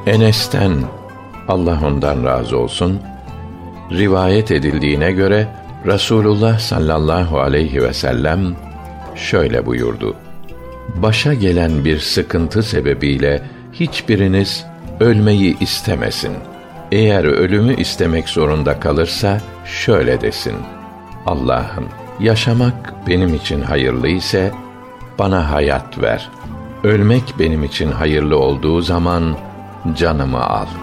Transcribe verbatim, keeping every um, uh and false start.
Enes'ten, Allah ondan razı olsun, rivayet edildiğine göre Rasulullah sallallahu aleyhi ve sellem şöyle buyurdu: Başa gelen bir sıkıntı sebebiyle hiçbiriniz ölmeyi istemesin. Eğer ölümü istemek zorunda kalırsa şöyle desin: Allah'ım, yaşamak benim için hayırlı ise bana hayat ver. Ölmek benim için hayırlı olduğu zaman canımı al.